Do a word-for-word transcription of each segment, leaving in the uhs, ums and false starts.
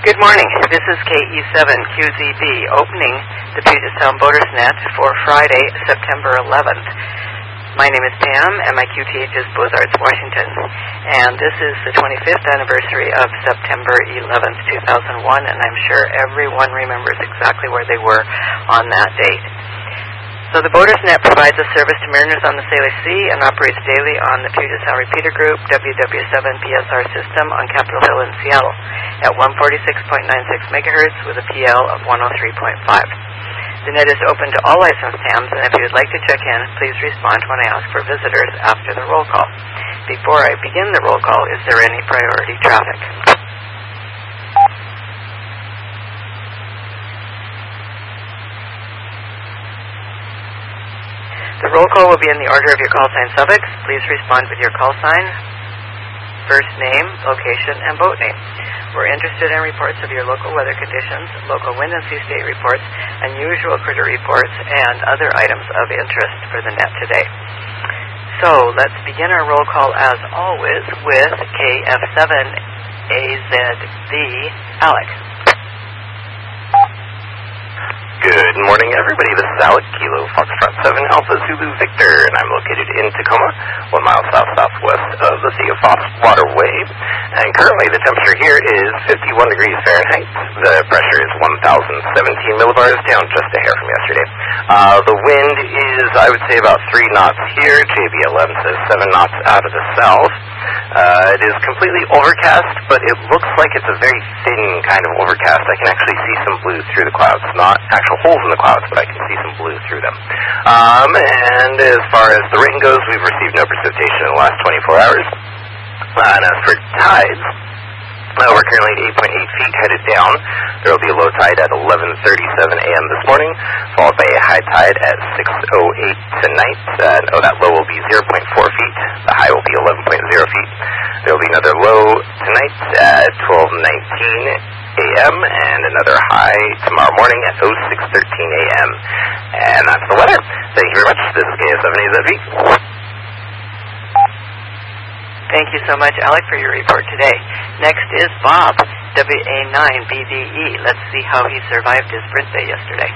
Good morning. This is K E seven Q Z B opening the Puget Sound Boaters Net for Friday, September eleventh. My name is Pam, and my Q T H is Beaux-Arts, Washington. And this is the twenty-fifth anniversary of September eleventh, two thousand one, and I'm sure everyone remembers exactly where they were on that date. So the Boaters Net provides a service to mariners on the Salish Sea and operates daily on the Puget Sound Repeater Group W W seven P S R system on Capitol Hill in Seattle at one forty-six point nine six megahertz with a P L of one oh three point five. The net is open to all licensed hams, and if you would like to check in, please respond when I ask for visitors after the roll call. Before I begin the roll call, is there any priority traffic? The roll call will be in the order of your call sign suffix. Please respond with your call sign, first name, location, and boat name. We're interested in reports of your local weather conditions, local wind and sea state reports, unusual critter reports, and other items of interest for the net today. So let's begin our roll call as always with K F seven A Z V, Alec. Good morning, everybody. This is Alec, Kilo Foxtrot seven Alpha Zulu Victor, and I'm located in Tacoma, one mile south-southwest of the Sea of Fox waterway. And currently, the temperature here is fifty-one degrees Fahrenheit. The pressure is one thousand seventeen millibars, down just a hair from yesterday. Uh, the wind is, I would say, about three knots here. J B eleven says seven knots out of the south. Uh, it is completely overcast, but it looks like it's a very thin kind of overcast. I can actually see some blue through the clouds. Not actual holes in the clouds, but I can see some blue through them. Um, and as far as the rain goes, we've received no precipitation in the last twenty-four hours. Uh, and as for tides, uh, we're currently at eight point eight feet headed down. There will be a low tide at eleven thirty-seven a.m. this morning, followed by a high tide at six oh eight tonight. Uh, oh, that low will be zero point four feet. The high will be eleven point zero feet. There will be another low tonight at twelve nineteen a.m. and another high tomorrow morning at oh six thirteen a.m. And that's the weather. Thank you very much. This is K S seven A Z V. Thank you so much, Alec, for your report today. Next is Bob, W A nine B D E. Let's see how he survived his birthday yesterday.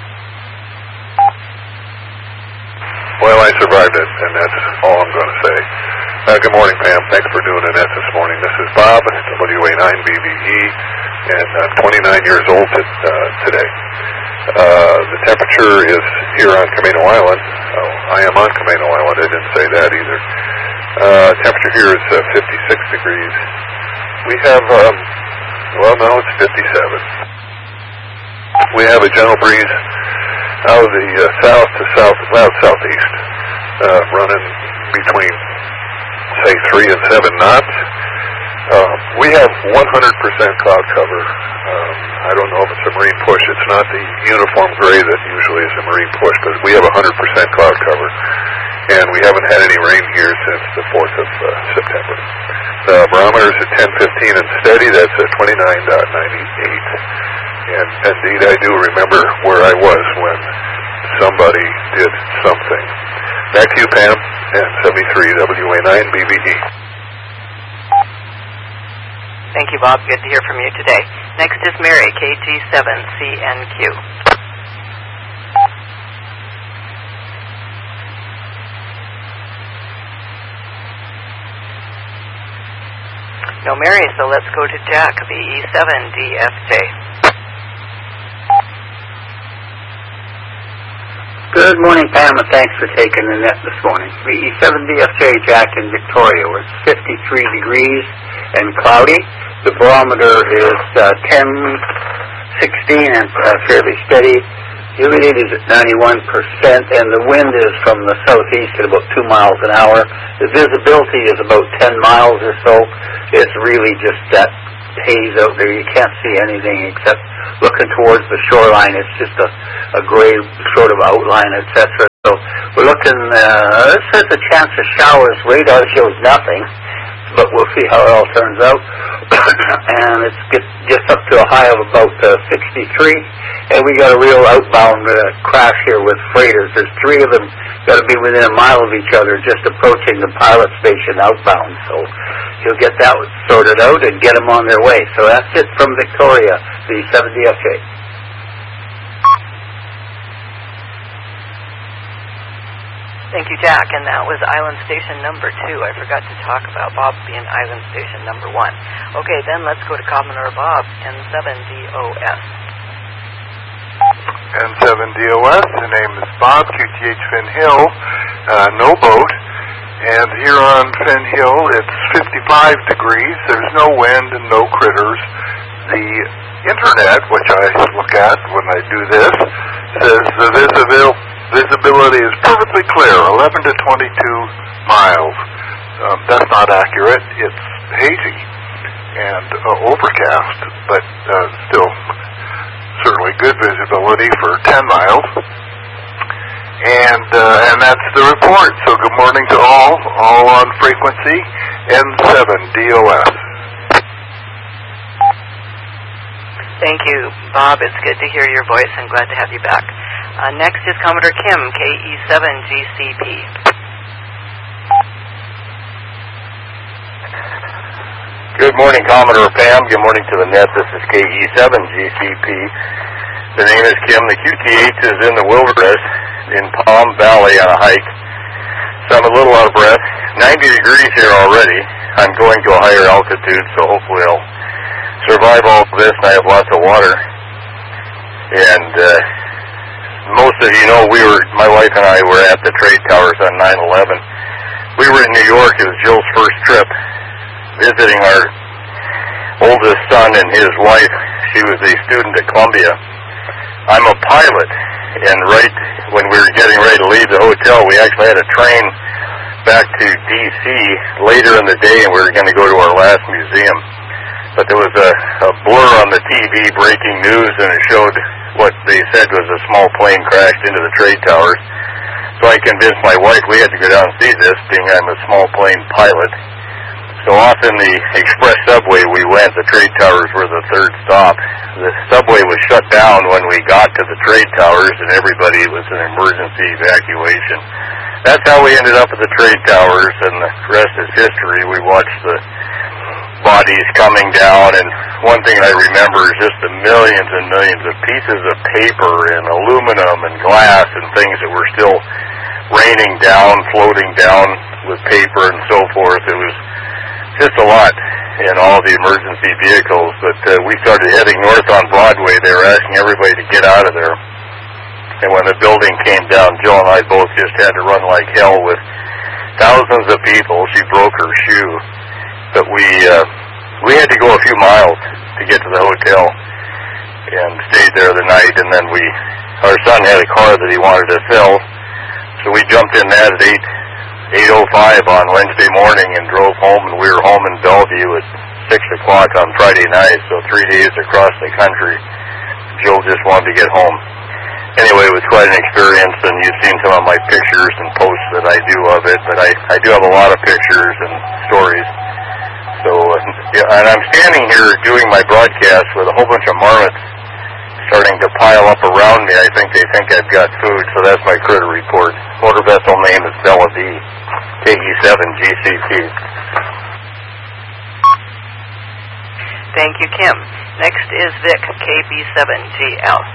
Well, I survived it, and that's all I'm going to say. Uh, good morning, Pam. Thanks for doing the net this morning. This is Bob, W A nine B D E, and I'm twenty-nine years old t- uh, today. Uh, the temperature is here on Camino Island. Oh, I am on Camino Island. I didn't say that either. Uh, temperature here is uh, fifty-six degrees. We have, um, well, no, it's fifty-seven. We have a gentle breeze out of the uh, south to south, well, southeast, uh, running between, say, three and seven knots. Uh, we have one hundred percent cloud cover. Um, I don't know if it's a marine push. It's not the uniform gray that usually is a marine push, but we have one hundred percent cloud cover. And we haven't had any rain here since the fourth of uh, September. The barometer is at ten fifteen and steady. That's at twenty-nine point nine eight. And indeed, I do remember where I was when somebody did something. Back to you, Pam, and seventy-three W A nine B B E. Thank you, Bob. Good to hear from you today. Next is Mary, K G seven C N Q. No Mary, so let's go to Jack, V E seven D F J. Good morning, Pam, and thanks for taking the net this morning. V E seven D F J, Jack in Victoria. We're fifty-three degrees and cloudy. The barometer is uh, ten sixteen and uh, fairly steady. Humidity is at ninety-one percent, and the wind is from the southeast at about two miles an hour. The visibility is about ten miles or so. It's really just that haze out there. You can't see anything except looking towards the shoreline. It's just a, a gray sort of outline, et cetera. So we're looking, uh, this has a chance of showers. Radar shows nothing, but we'll see how it all turns out. and it's get, just up to a high of about uh, sixty-three, and we got a real outbound uh, crash here with freighters. There's three of them got to be within a mile of each other just approaching the pilot station outbound, so you'll get that sorted out and get them on their way. So that's it from Victoria, the seven D F J. Thank you, Jack. And that was Island Station number two. I forgot to talk about Bob being Island Station number one. Okay, then let's go to Commodore Bob, N seven D O S. N seven D O S, the name is Bob, Q T H Finn Hill, uh, no boat. And here on Finn Hill, it's fifty-five degrees. There's no wind and no critters. The internet, which I look at when I do this, says the visibility Visibility is perfectly clear, eleven to twenty-two miles. Um, that's not accurate. It's hazy and uh, overcast, but uh, still certainly good visibility for ten miles. And uh, and that's the report. So good morning to all, all on frequency N seven D O S. Thank you, Bob. It's good to hear your voice. I'm glad to have you back. Uh, next is Commodore Kim, K E seven G C P. Good morning, Commodore Pam. Good morning to the net. This is K E seven G C P. The name is Kim. The Q T H is in the wilderness in Palm Valley on a hike. So I'm a little out of breath. ninety degrees here already. I'm going to a higher altitude, so hopefully I'll survive all of this, and I have lots of water. And uh, most of you know we were, my wife and I were at the trade towers on nine eleven. We were in New York. It was Jill's first trip, visiting our oldest son and his wife. She was a student at Columbia. I'm a pilot, and right when we were getting ready to leave the hotel, we actually had a train back to D C later in the day, and we were going to go to our last museum. But there was a, a blur on the T V breaking news, and it showed what they said was a small plane crashed into the trade towers. So I convinced my wife we had to go down and see this, being I'm a small plane pilot. So off in the express subway we went. The trade towers were the third stop. The subway was shut down when we got to the trade towers, and everybody, it was an emergency evacuation. That's how we ended up at the trade towers, and the rest is history. We watched the bodies coming down, and one thing I remember is just the millions and millions of pieces of paper and aluminum and glass and things that were still raining down, floating down with paper and so forth. It was just a lot in all the emergency vehicles, but uh, we started heading north on Broadway. They were asking everybody to get out of there, and when the building came down, Jill and I both just had to run like hell with thousands of people. She broke her shoe. But we uh, we had to go a few miles to get to the hotel and stayed there the night. And then we, our son had a car that he wanted to sell, so we jumped in that at eight eight oh five on Wednesday morning and drove home. And we were home in Bellevue at six o'clock on Friday night. So three days across the country. Jill just wanted to get home. Anyway, it was quite an experience, and you've seen some of my pictures and posts that I do of it. But I I do have a lot of pictures and stories. So, uh, and I'm standing here doing my broadcast with a whole bunch of marmots starting to pile up around me. I think they think I've got food, so that's my critter report. Motor vessel name is Bella B, K E seven G C P. Thank you, Kim. Next is Vic, K B seven G L.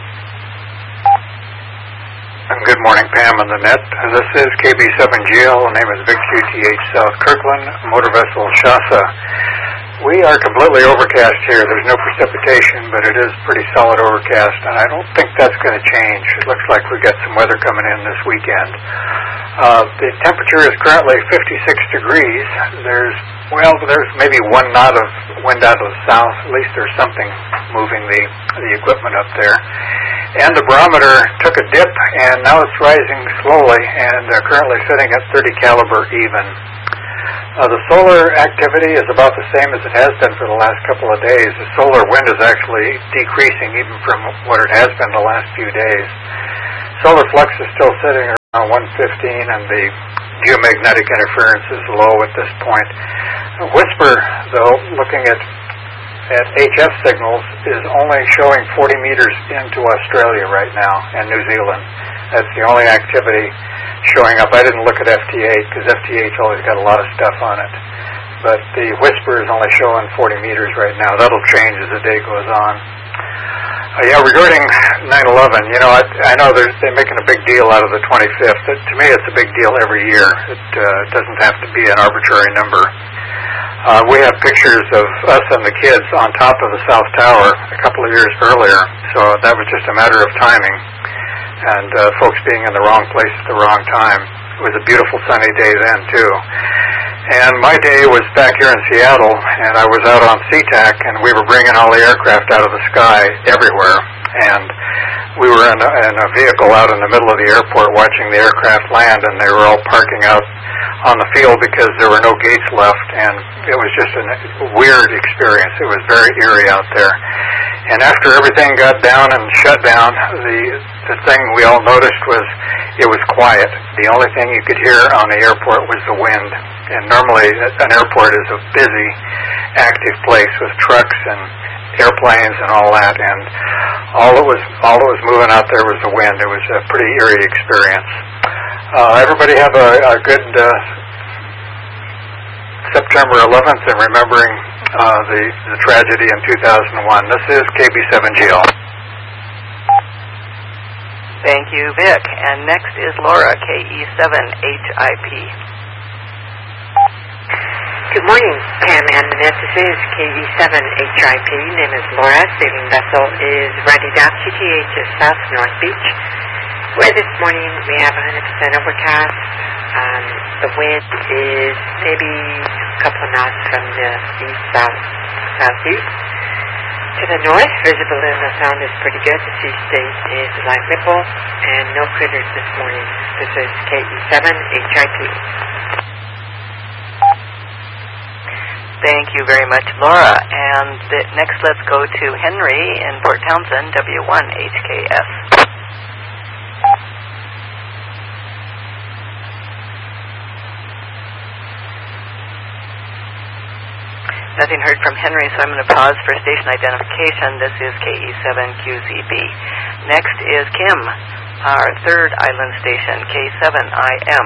Good morning, Pam on the net. This is K B seven G L. The name is Vic Q T H South Kirkland, motor vessel Shasta. We are completely overcast here. There's no precipitation, but it is pretty solid overcast, and I don't think that's going to change. It looks like we got some weather coming in this weekend. Uh, the temperature is currently fifty-six degrees. There's, well, there's maybe one knot of wind out of the south. At least there's something moving the, the equipment up there. And the barometer took a dip, and now it's rising slowly, and uh, currently sitting at thirty caliber even. Uh, the solar activity is about the same as it has been for the last couple of days. The solar wind is actually decreasing even from what it has been the last few days. Solar flux is still sitting uh, one fifteen, and the geomagnetic interference is low at this point. Whisper, though, looking at at H F signals, is only showing forty meters into Australia right now and New Zealand. That's the only activity showing up. I didn't look at F T eight because F T eight's always got a lot of stuff on it. But the Whisper is only showing forty meters right now. That'll change as the day goes on. Uh, yeah, regarding nine eleven, you know, I, I know they're, they're making a big deal out of the twenty-fifth. It, to me, it's a big deal every year. It uh, doesn't have to be an arbitrary number. Uh, we have pictures of us and the kids on top of the South Tower a couple of years earlier, so that was just a matter of timing and uh, folks being in the wrong place at the wrong time. It was a beautiful sunny day then, too. And my day was back here in Seattle, and I was out on SeaTac, and we were bringing all the aircraft out of the sky everywhere. And we were in a, in a vehicle out in the middle of the airport watching the aircraft land, and they were all parking out on the field because there were no gates left, and it was just a weird experience. It was very eerie out there. And after everything got down and shut down, the the thing we all noticed was it was quiet. The only thing you could hear on the airport was the wind. And normally an airport is a busy, active place with trucks and airplanes and all that, and all that was all that was moving out there was the wind. It was a pretty eerie experience. Uh, everybody have a, a good uh, September eleventh and remembering uh, the, the tragedy in two thousand one. This is K B seven G L. Thank you, Vic. And next is Laura, K E seven H I P. Good morning, Pam and Annette. This is K E seven H I P. Name is Laura. Sailing vessel is Randy Dow, Q T H is South North Beach. Where this morning we have one hundred percent overcast. Um, the wind is maybe a couple of knots from the east, south, southeast. To the north, visibility in the sound is pretty good. The sea state is a light ripple, and no critters this morning. This is K E seven H I P. Thank you very much, Laura. And the, next, let's go to Henry in Port Townsend, W one H K S. Nothing heard from Henry, so I'm going to pause for station identification. This is K E seven Q Z B. Next is Kim, our third island station, K seven I M.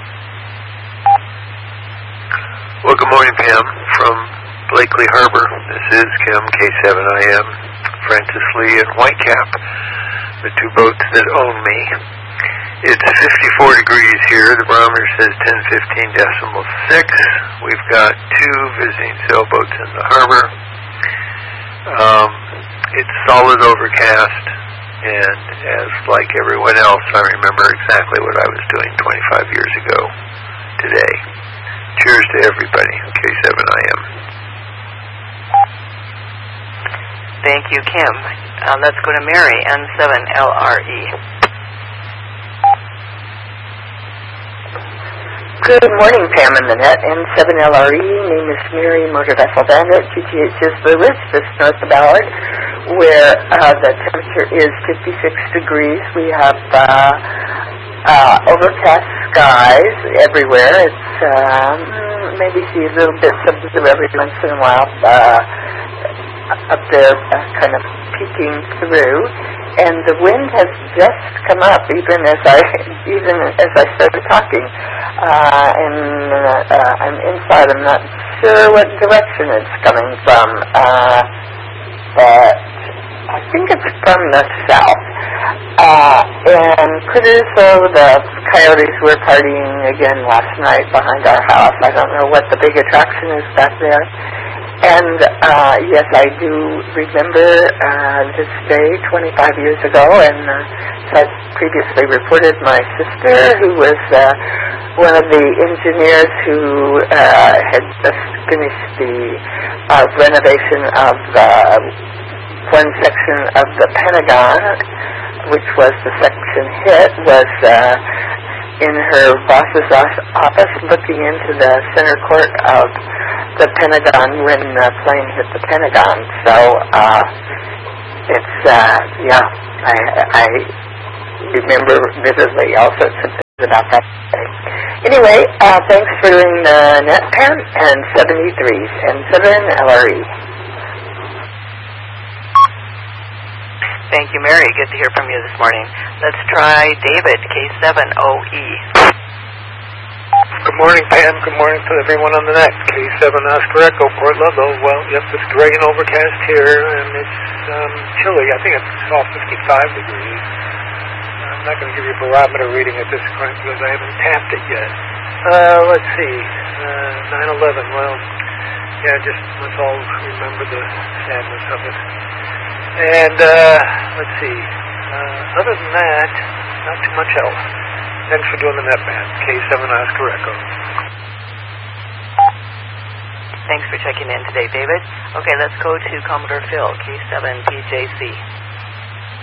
Well, good morning, Pam, from Blakely Harbor. This is Kim, K seven I M, Francis Lee, and Whitecap, the two boats that own me. It's fifty-four degrees here. The barometer says ten fifteen decimal six. We've got two visiting sailboats in the harbor. Um, it's solid overcast, and as like everyone else, I remember exactly what I was doing twenty-five years ago today. Cheers to everybody, K seven I M. Thank you, Kim. Uh, let's go to Mary, N seven L R E. Good morning, Pam and Nanette. N seven L R E, name is Mary, motor vessel bandit, Q T H is Blue Ridge, just north of Ballard, where uh, the temperature is fifty-six degrees. We have uh, uh, overcast skies everywhere. It's um, maybe see a little bit of blue every once in a while uh, up there, uh, kind of peeking through. And the wind has just come up, even as I even as I started talking. Uh, and uh, I'm inside. I'm not sure what direction it's coming from, uh, but I think it's from the south. Uh, and critters, so the coyotes were partying again last night behind our house. I don't know what the big attraction is back there. And, uh, yes, I do remember uh, this day twenty-five years ago, and uh, as I've previously reported, my sister, who was uh, one of the engineers who uh, had just finished the uh, renovation of uh, one section of the Pentagon, which was the section hit, was uh, in her boss's office looking into the center court of the Pentagon when the plane hit the Pentagon. So uh, it's, uh, yeah, I, I remember vividly all sorts of about that. Anyway, uh, thanks for doing the net, Pam, and seventy-threes, and seven L R E. Thank you, Mary. Good to hear from you this morning. Let's try David, K seven O E. Good morning, Pam. Good morning to everyone on the net. K seven Oscar Echo, Port Ludlow. Well, yep, it's gray and overcast here, and it's um, chilly. I think it's all fifty-five degrees. I'm not going to give you a barometer reading at this point because I haven't tapped it yet. Uh, let's see. Uh, nine eleven. Well, yeah, just let's all remember the sadness of it. And uh, let's see. Uh, other than that, not too much else. Thanks for doing the net, man. K seven Oscar Echo. Thanks for checking in today, David. Okay, let's go to Commodore Phil, K seven P J C.